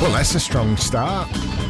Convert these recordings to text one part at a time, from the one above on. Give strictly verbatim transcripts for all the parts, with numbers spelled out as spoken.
Well, that's a strong start.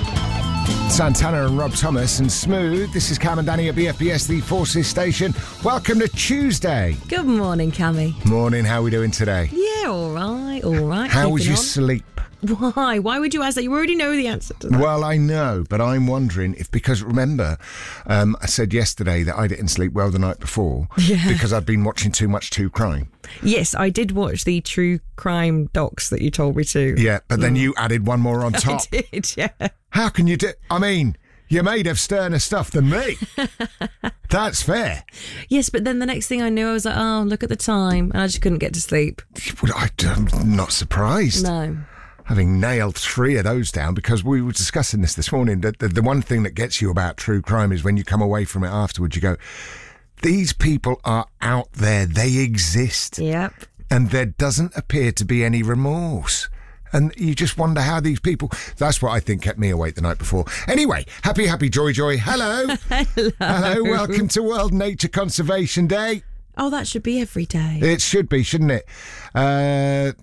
Santana and Rob Thomas and Smooth. This is Cam and Danny at B F B S, the Forces Station. Welcome to Tuesday. Good morning, Cammy. Morning, how are we doing today? Yeah, all right, all right. How was your on. sleep? Why? Why would you ask that? You already know the answer to that. Well, I know, but I'm wondering if, because remember, um, I said yesterday that I didn't sleep well the night before Yeah. because I'd been watching too much True Crime. Yes, I did watch the true crime docs that you told me to. Yeah, but then you added one more on top. I did, yeah. How can you do... I mean, you're made of sterner stuff than me. That's fair. Yes, but then the next thing I knew, I was like, oh, look at the time. And I just couldn't get to sleep. Well, I, I'm not surprised. No. Having nailed three of those down, because we were discussing this this morning, that the, the one thing that gets you about true crime is when you come away from it afterwards, you go, these people are out there, they exist. Yep. And there doesn't appear to be any remorse. And you just wonder how these people... That's what I think kept me awake the night before. Anyway, happy, happy, joy, joy. Hello. Hello. Hello, welcome to World Nature Conservation Day. Oh, that should be every day. It should be, shouldn't it? Uh...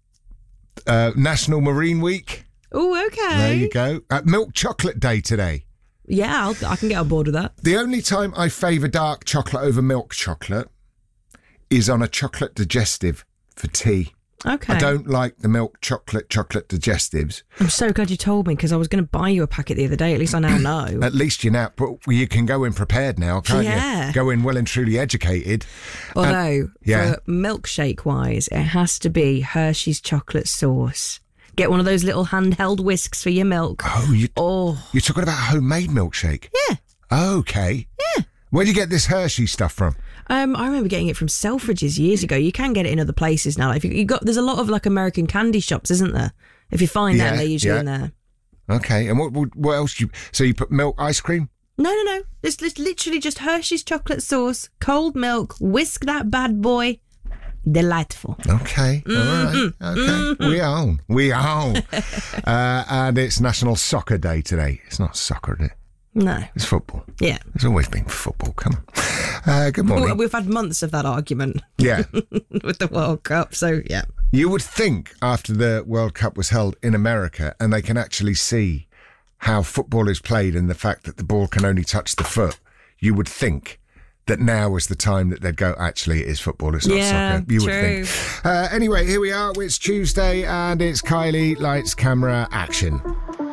Uh, National Marine Week. Oh, okay. There you go. Uh, Milk Chocolate Day today. Yeah, I'll, I can get on board with that. The only time I favour dark chocolate over milk chocolate is on a chocolate digestive for tea. Okay. I don't like the milk chocolate chocolate digestives. I'm so glad you told me, because I was going to buy you a packet the other day. At least I now know. At least you know, but you can go in prepared now, can't Yeah. you? Go in well and truly educated. Although, And- yeah. for milkshake-wise, it has to be Hershey's chocolate sauce. Get one of those little handheld whisks for your milk. Oh, you, Oh, you're talking about a homemade milkshake? yeah. Okay. Yeah. Where do you get this Hershey stuff from? Um, I remember getting it from Selfridges years ago. You can get it in other places now. Like if you, you got, there's a lot of like American candy shops, isn't there? If you find Yeah, them, they're usually yeah. in there. Okay, and what what, what else? Do you, so you put milk ice cream? No, no, no. It's, it's literally just Hershey's chocolate sauce, cold milk, whisk that bad boy. Delightful. Okay, all right. Okay, we own, we own. uh, and it's National Soccer Day today. It's not soccer, is it? No. It's football. Yeah. It's always been football. Come on. Uh, good morning. We- We've had months of that argument Yeah. with the World Cup, so yeah. You would think after the World Cup was held in America and they can actually see how football is played and the fact that the ball can only touch the foot, you would think that now is the time that they'd go, actually, it is football, it's not Yeah, soccer. You true. would think. Uh, anyway, here we are. It's Tuesday and it's Kylie, lights, camera, action.